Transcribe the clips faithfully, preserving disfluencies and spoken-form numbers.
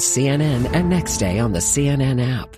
C N N and next day on the C N N app.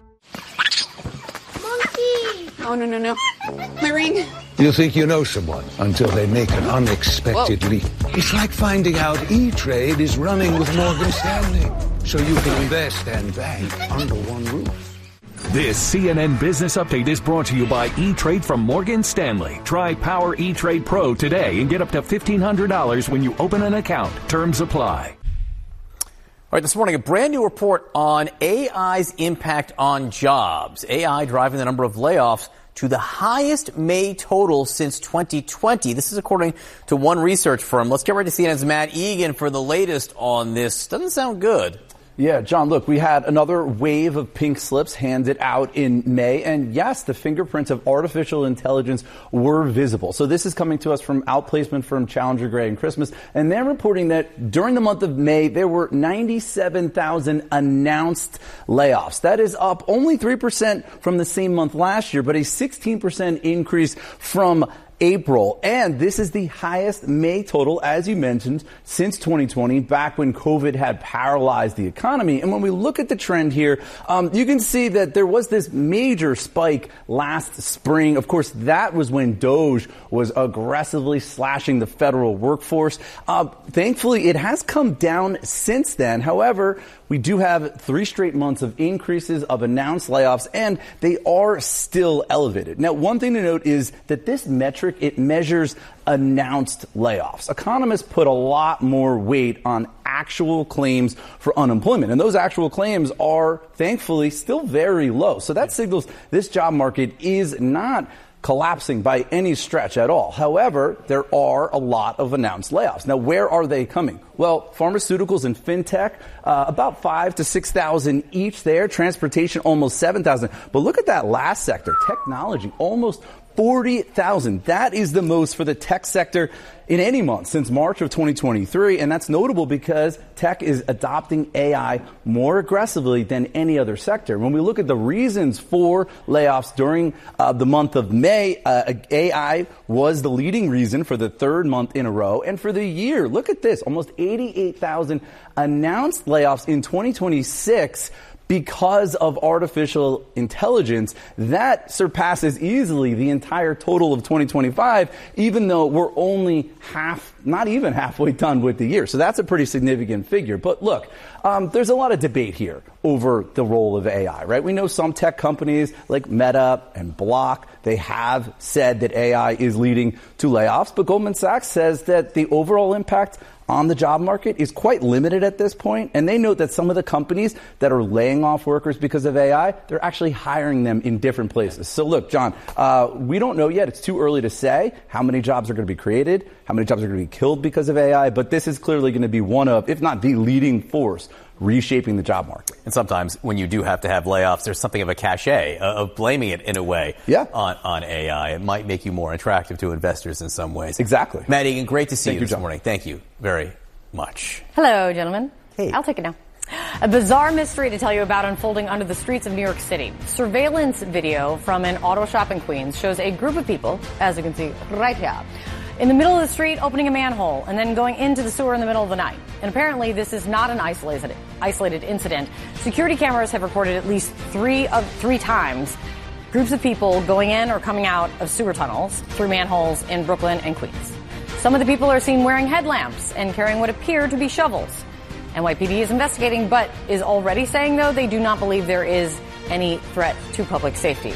Monkey! Oh, no, no, no. My ring. You think you know someone until they make an unexpected Whoa. leap. It's like finding out E-Trade is running with Morgan Stanley. So you can invest and bank under one roof. This C N N Business Update is brought to you by E-Trade from Morgan Stanley. Try Power E-Trade Pro today and get up to fifteen hundred dollars when you open an account. Terms apply. All right, this morning, a brand new report on A I's impact on jobs. A I driving the number of layoffs to the highest May total since twenty twenty. This is according to one research firm. Let's get right to C N N's Matt Egan for the latest on this. Doesn't sound good. Yeah, John, look, we had another wave of pink slips handed out in May. And yes, the fingerprints of artificial intelligence were visible. So this is coming to us from outplacement firm Challenger Gray and Christmas. And they're reporting that during the month of May, there were ninety-seven thousand announced layoffs. That is up only three percent from the same month last year, but a sixteen percent increase from April. And this is the highest May total, as you mentioned, since twenty twenty, back when COVID had paralyzed the economy. And when we look at the trend here, um, you can see that there was this major spike last spring. Of course, that was when DOGE was aggressively slashing the federal workforce. Uh, thankfully, it has come down since then. However, we do have three straight months of increases of announced layoffs, and they are still elevated. Now, one thing to note is that this metric, it measures announced layoffs. Economists put a lot more weight on actual claims for unemployment, and those actual claims are, thankfully, still very low. So that signals this job market is not collapsing by any stretch at all. However, there are a lot of announced layoffs. Now, where are they coming? Well, pharmaceuticals and fintech, uh, about five to six thousand each there. Transportation, almost seven thousand. But look at that last sector, technology, almost forty thousand. That is the most for the tech sector in any month since March of twenty twenty-three. And that's notable because tech is adopting A I more aggressively than any other sector. When we look at the reasons for layoffs during uh, the month of May, uh, A I was the leading reason for the third month in a row. And for the year, look at this, almost eighty-eight thousand announced layoffs in twenty twenty-six. Because of artificial intelligence, that surpasses easily the entire total of twenty twenty-five, even though we're only half, not even halfway done with the year. So that's a pretty significant figure. But look, um, there's a lot of debate here over the role of A I, right? We know some tech companies like Meta and Block, they have said that A I is leading to layoffs, but Goldman Sachs says that the overall impact on the job market is quite limited at this point. And they note that some of the companies that are laying off workers because of A I, they're actually hiring them in different places. So look, John, uh, we don't know yet. It's too early to say how many jobs are going to be created, how many jobs are going to be killed because of A I. But this is clearly going to be one of, if not the leading force, reshaping the job market. And sometimes when you do have to have layoffs, there's something of a cachet uh, of blaming it in a way yeah. on, on A I. It might make you more attractive to investors in some ways. Exactly. Matt Egan, great to see Thank you you this John. morning. Thank you very much. Hello, gentlemen. Hey. I'll take it now. A bizarre mystery to tell you about unfolding under the streets of New York City. Surveillance video from an auto shop in Queens shows a group of people, as you can see right here, in the middle of the street opening a manhole and then going into the sewer in the middle of the night. And apparently this is not an isolated isolated incident. Security cameras have recorded at least three of three times groups of people going in or coming out of sewer tunnels through manholes in Brooklyn and Queens. Some of the people are seen wearing headlamps and carrying what appear to be shovels. N Y P D is investigating, but is already saying, though, they do not believe there is any threat to public safety.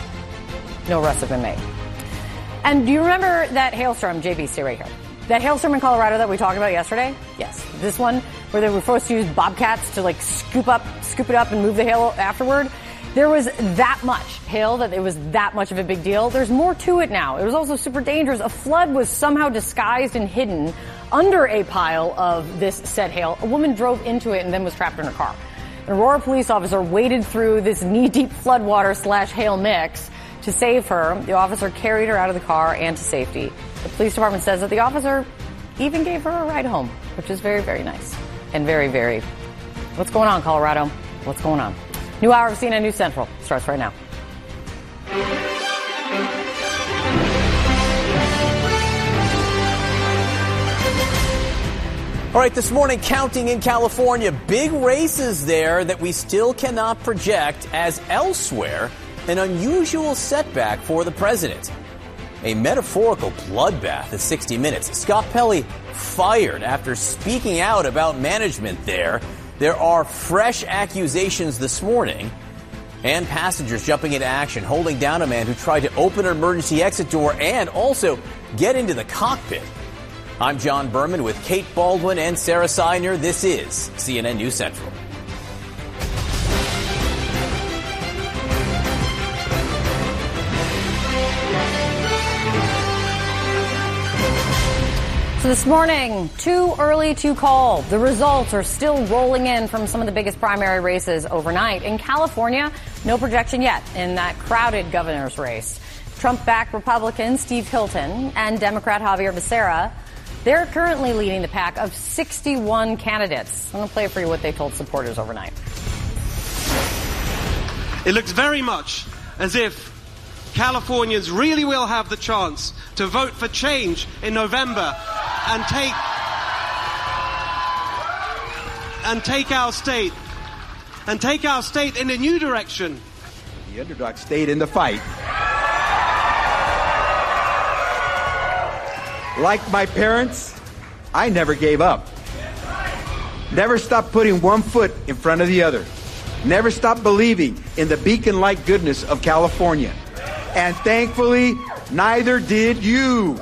No arrests have been made. And do you remember that hailstorm, J B, stay right here, that hailstorm in Colorado that we talked about yesterday? Yes. This one where they were supposed to use bobcats to like scoop up, scoop it up and move the hail afterward. There was that much hail that it was that much of a big deal. There's more to it now. It was also super dangerous. A flood was somehow disguised and hidden under a pile of this said hail. A woman drove into it and then was trapped in her car. An Aurora police officer waded through this knee-deep floodwater slash hail mix to save her. The officer carried her out of the car and to safety. The police department says that the officer even gave her a ride home, which is very, very nice and very, very. What's going on, Colorado? What's going on? New hour of C N N News Central starts right now. All right, this morning, counting in California, big races there that we still cannot project as elsewhere, an unusual setback for the president. A metaphorical bloodbath at sixty minutes. Scott Pelley fired after speaking out about management there. There are fresh accusations this morning and passengers jumping into action, holding down a man who tried to open an emergency exit door and also get into the cockpit. I'm John Berman with Kate Baldwin and Sarah Seidner. This is C N N News Central. So this morning, too early to call. The results are still rolling in from some of the biggest primary races overnight. In California, no projection yet in that crowded governor's race. Trump-backed Republican Steve Hilton and Democrat Javier Becerra, they're currently leading the pack of sixty-one candidates. I'm going to play for you what they told supporters overnight. It looks very much as if Californians really will have the chance to vote for change in November and take and take our state and take our state in a new direction. The underdog stayed in the fight. Like my parents, I never gave up. Never stopped putting one foot in front of the other. Never stopped believing in the beacon-like goodness of California. And thankfully, neither did you.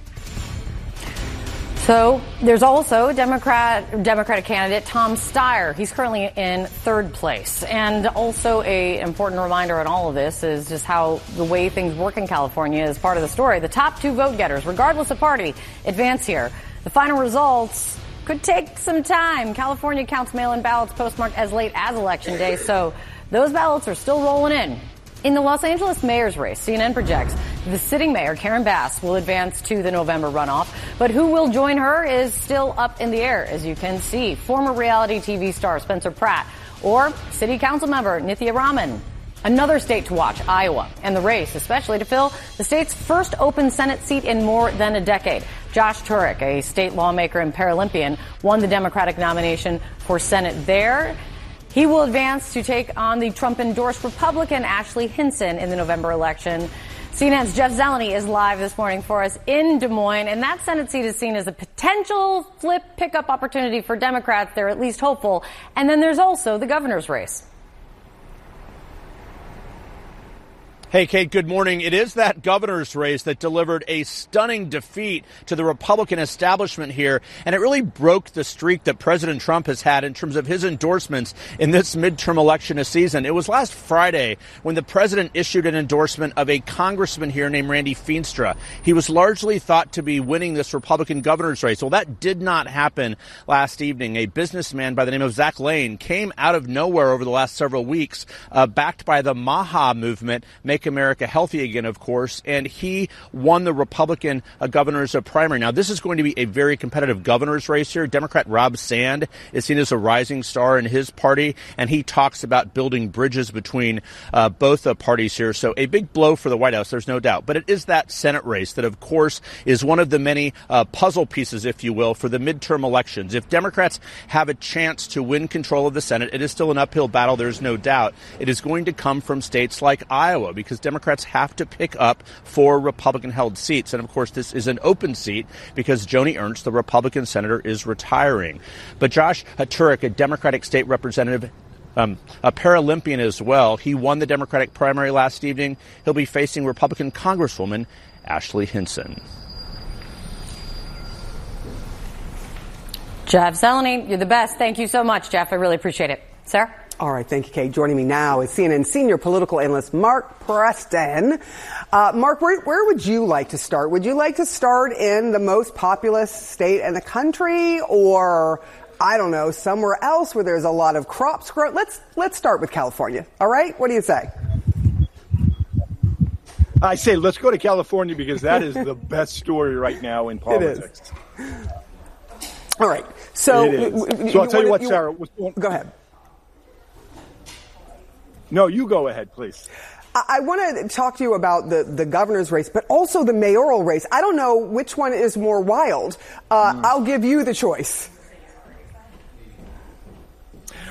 So there's also Democrat Democratic candidate Tom Steyer. He's currently in third place. And also a important reminder on all of this is just how the way things work in California is part of the story. The top two vote getters, regardless of party, advance here. The final results could take some time. California counts mail-in ballots postmarked as late as Election Day, so those ballots are still rolling in. In the Los Angeles mayor's race, C N N projects the sitting mayor, Karen Bass, will advance to the November runoff. But who will join her is still up in the air, as you can see. Former reality T V star Spencer Pratt or city council member Nithya Raman. Another state to watch, Iowa, and the race, especially to fill the state's first open Senate seat in more than a decade. Josh Turek, a state lawmaker and Paralympian, won the Democratic nomination for Senate there. He will advance to take on the Trump-endorsed Republican Ashley Hinson in the November election. C N N's Jeff Zeleny is live this morning for us in Des Moines, and that Senate seat is seen as a potential flip pickup opportunity for Democrats. They're at least hopeful. And then there's also the governor's race. Hey, Kate, good morning. It is that governor's race that delivered a stunning defeat to the Republican establishment here, and it really broke the streak that President Trump has had in terms of his endorsements in this midterm election season. It was last Friday when the president issued an endorsement of a congressman here named Randy Feenstra. He was largely thought to be winning this Republican governor's race. Well, that did not happen last evening. A businessman by the name of Zach Lane came out of nowhere over the last several weeks, uh, backed by the MAHA movement, Make America Healthy Again, of course, and he won the Republican uh, governor's uh, primary. Now, this is going to be a very competitive governor's race here. Democrat Rob Sand is seen as a rising star in his party, and he talks about building bridges between uh, both uh, parties here. So a big blow for the White House, there's no doubt. But it is that Senate race that, of course, is one of the many uh, puzzle pieces, if you will, for the midterm elections. If Democrats have a chance to win control of the Senate, it is still an uphill battle, there's no doubt. It is going to come from states like Iowa, because because Democrats have to pick up four Republican-held seats. And, of course, this is an open seat because Joni Ernst, the Republican senator, is retiring. But Josh Turek, a Democratic state representative, Um, a Paralympian as well. He won the Democratic primary last evening. He'll be facing Republican Congresswoman Ashley Hinson. Jeff Zeleny, you're the best. Thank you so much, Jeff. I really appreciate it. Sarah? All right. Thank you, Kate. Joining me now is C N N senior political analyst Mark Preston. Uh, Mark, where, where would you like to start? Would you like to start in the most populous state in the country, or I don't know, somewhere else where there's a lot of crops grown? Let's let's start with California. All right? What do you say? I say let's go to California because that is the best story right now in politics. It is. All right. So, it is. w- so I'll tell you what, you, Sarah. What's going- go ahead. No, you go ahead, please. I want to talk to you about the, the governor's race, but also the mayoral race. I don't know which one is more wild. Uh, mm. I'll give you the choice.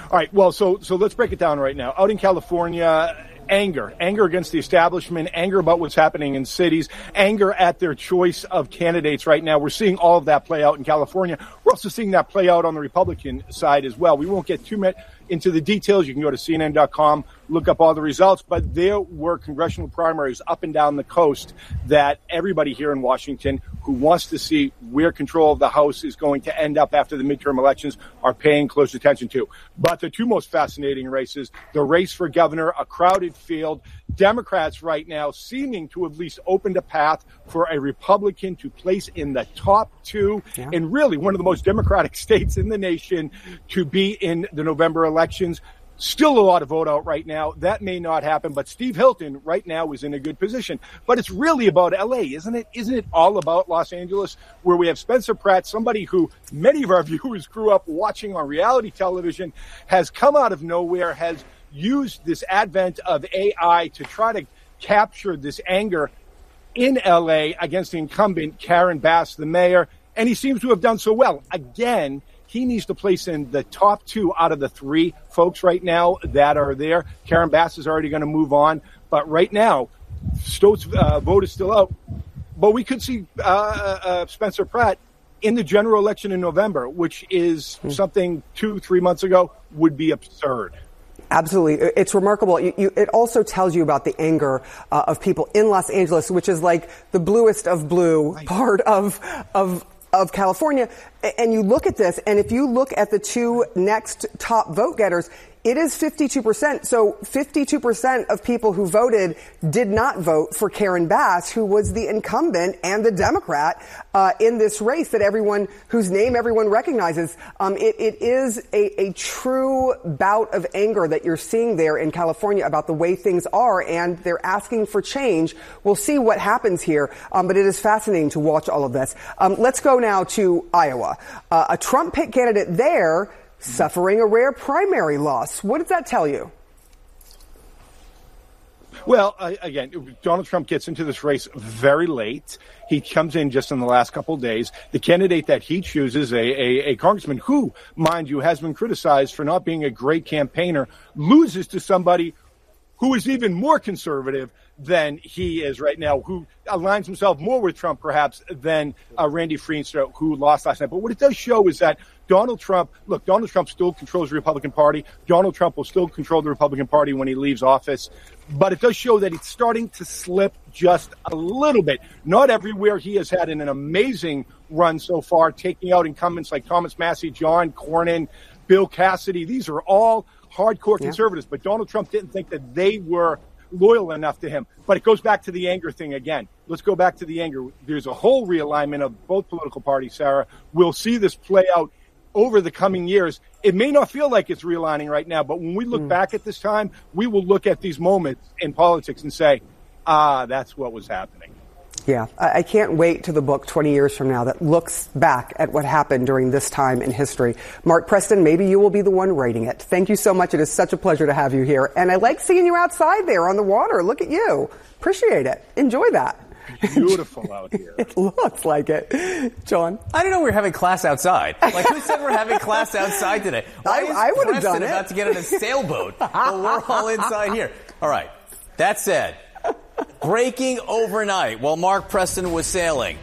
All right, well, so so let's break it down right now. Out in California, anger, anger against the establishment, anger about what's happening in cities, anger at their choice of candidates right now. We're seeing all of that play out in California. We're also seeing that play out on the Republican side as well. We won't get too much into the details. You can go to C N N dot com, look up all the results, but there were congressional primaries up and down the coast that everybody here in Washington who wants to see where control of the House is going to end up after the midterm elections are paying close attention to. But the two most fascinating races, the race for governor, a crowded field, Democrats right now seeming to have at least opened a path for a Republican to place in the top two yeah. in really one of the most Democratic states in the nation to be in the November elections. Still a lot of vote out right now. That may not happen, but Steve Hilton right now is in a good position. But it's really about L A, isn't it? Isn't it all about Los Angeles, where we have Spencer Pratt, somebody who many of our viewers grew up watching on reality television, has come out of nowhere, has used this advent of A I to try to capture this anger in L A against the incumbent Karen Bass, the mayor, and he seems to have done so well. Again, he needs to place in the top two out of the three folks right now that are there. Karen Bass is already going to move on, but right now, Stowe's uh, vote is still out. But we could see uh, uh, Spencer Pratt in the general election in November, which is mm. something two, three months ago would be absurd. Absolutely. It's remarkable. You, you, it also tells you about the anger uh, of people in Los Angeles, which is like the bluest of blue right. part of of of California. And you look at this, and if you look at the two next top vote getters, it is fifty-two percent. So fifty-two percent of people who voted did not vote for Karen Bass, who was the incumbent and the Democrat uh, in this race that everyone, whose name everyone recognizes. Um, it, it is a, a true bout of anger that you're seeing there in California about the way things are, and they're asking for change. We'll see what happens here, um, but it is fascinating to watch all of this. Um, let's go now to Iowa. Uh, a Trump pick candidate there suffering a rare primary loss. What does that tell you? Well, uh, again, Donald Trump gets into this race very late. He comes in just in the last couple of days. The candidate that he chooses, a, a, a congressman who, mind you, has been criticized for not being a great campaigner, loses to somebody who is even more conservative than he is right now, who aligns himself more with Trump, perhaps, than uh, Randy Feenstra, who lost last night. But what it does show is that Donald Trump, look, Donald Trump still controls the Republican Party. Donald Trump will still control the Republican Party when he leaves office. But it does show that it's starting to slip just a little bit. Not everywhere. He has had an, an amazing run so far, taking out incumbents like Thomas Massey, John Cornyn, Bill Cassidy. These are all hardcore yeah. conservatives. But Donald Trump didn't think that they were loyal enough to him. But it goes back to the anger thing again. Let's go back to the anger. There's a whole realignment of both political parties, Sarah. We'll see this play out over the coming years. It may not feel like it's realigning right now, but when we look mm. back at this time, we will look at these moments in politics and say, ah, that's what was happening. Yeah, I can't wait to the book twenty years from now that looks back at what happened during this time in history. Mark Preston, maybe you will be the one writing it. Thank you so much. It is such a pleasure to have you here. And I like seeing you outside there on the water. Look at you. Appreciate it. Enjoy that. Beautiful out here. It looks like it. John? I didn't know we were having class outside. Like, who said we're having class outside today? Why I, I would have done it. About to get on a sailboat, but we're all inside here. All right. That said, breaking overnight while Mark Preston was sailing.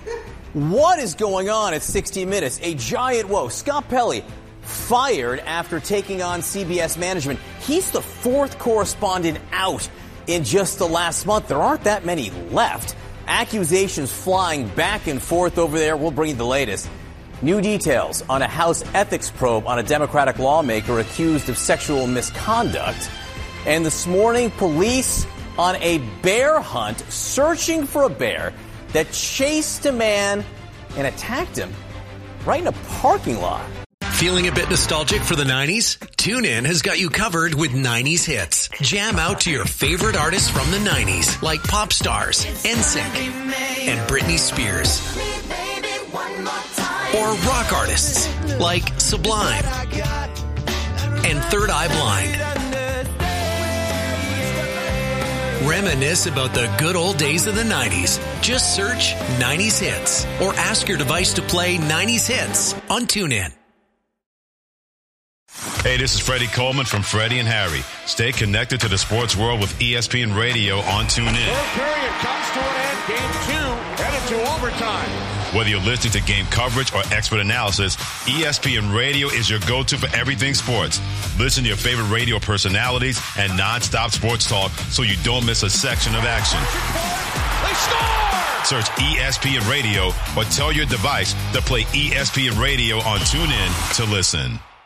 What is going on at sixty minutes? A giant woe. Scott Pelley fired after taking on C B S management. He's the fourth correspondent out in just the last month. There aren't that many left. Accusations flying back and forth over there. We'll bring you the latest. New details on a House ethics probe on a Democratic lawmaker accused of sexual misconduct. And this morning, police on a bear hunt searching for a bear that chased a man and attacked him right in a parking lot. Feeling a bit nostalgic for the nineties? TuneIn has got you covered with nineties hits. Jam out to your favorite artists from the nineties, like pop stars, N Sync, and Britney Spears. Or rock artists, like Sublime and Third Eye Blind. Reminisce about the good old days of the nineties. Just search nineties hits or ask your device to play nineties hits on TuneIn. Hey, this is Freddie Coleman from Freddie and Harry. Stay connected to the sports world with E S P N Radio on TuneIn. Third period comes to an end. Game two headed to overtime. Whether you're listening to game coverage or expert analysis, E S P N Radio is your go-to for everything sports. Listen to your favorite radio personalities and non-stop sports talk so you don't miss a section of action. They score! Search E S P N Radio or tell your device to play E S P N Radio on TuneIn to listen.